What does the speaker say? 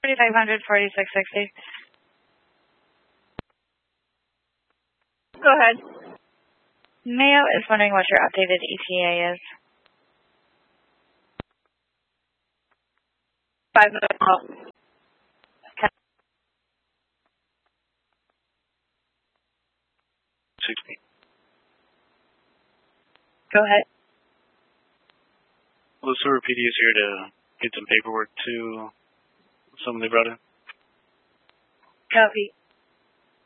4500, 4660. Go ahead. Mayo is wondering what your updated ETA is. 5 minutes. 60. Go ahead. Well, the sewer PD is here to get some paperwork to someone they brought in. Copy.